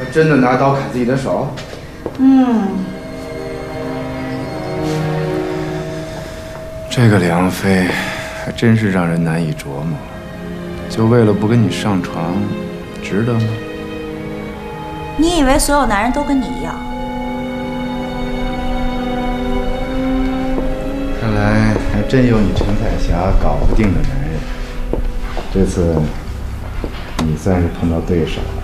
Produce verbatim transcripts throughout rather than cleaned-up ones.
真的拿刀砍自己的手？ 嗯。 这个梁妃还真是让人难以琢磨。就为了不跟你上床，值得吗？ 你以为所有男人都跟你一样？ 看来还真有你陈彩霞搞不定的男人。这次你算是碰到对手了。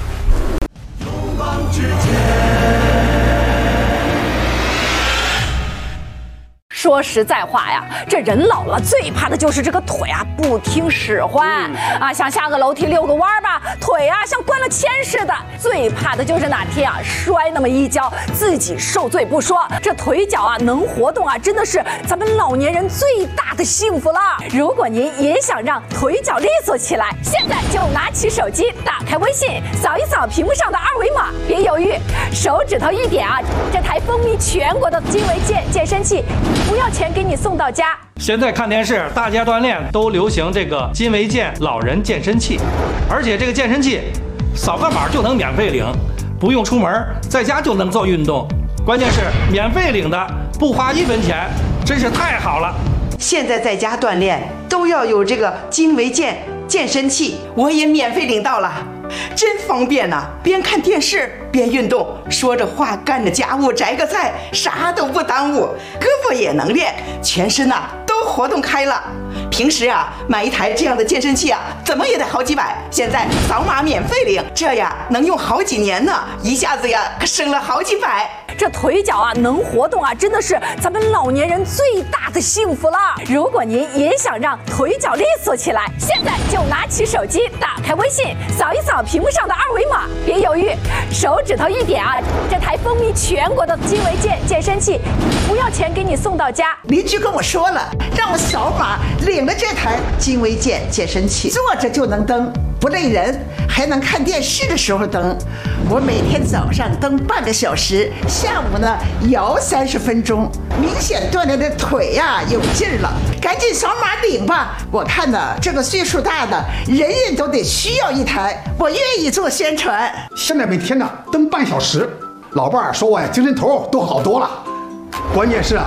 说实在话呀，这人老了最怕的就是这个腿啊不听使唤、嗯、啊，想下个楼梯遛个弯吧，腿啊像灌了铅似的。最怕的就是哪天啊摔那么一跤，自己受罪不说，这腿脚啊能活动啊，真的是咱们老年人最大的幸福了。如果您也想让腿脚利索起来，现在就拿起手机，打开微信，扫一扫屏幕上的二维码，别犹豫，手指头一点啊，这台风靡全国的金维健健身器。不要钱给你送到家。 现在看电视，大家锻炼都流行这个金维健老人健身器，而且这个健身器扫个码就能免费领，不用出门，在家就能做运动。关键是免费领的，不花一分钱，真是太好了。 现在在家锻炼都要有这个金维健健身器，我也免费领到了，真方便呐、啊！边看电视边运动，说着话干着家务，摘个菜，啥都不耽误，胳膊也能练，全身呐、啊、都活动开了。平时啊买一台这样的健身器啊，怎么也得好几百，现在扫码免费领，这呀能用好几年呢，一下子呀可省了好几百。 这腿脚啊能活动啊，真的是咱们老年人最大的幸福了。如果您也想让腿脚利索起来，现在就拿起手机，打开微信，扫一扫屏幕上的二维码，别犹豫，手指头一点啊，这台风靡全国的金维健健身器，不要钱给你送到家。 邻居跟我说了，让我扫码领了这台金维健健身器，坐着就能蹬，不累人，还能看电视的时候蹬。我每天早上蹬半个小时，下午呢摇三十分钟，明显锻炼的腿呀、啊、有劲儿了。赶紧扫码领吧！我看呢，这个岁数大的人人都得需要一台，我愿意做宣传。 现在每天呢蹬半小时，老伴儿说我呀精神头都好多了。关键是啊，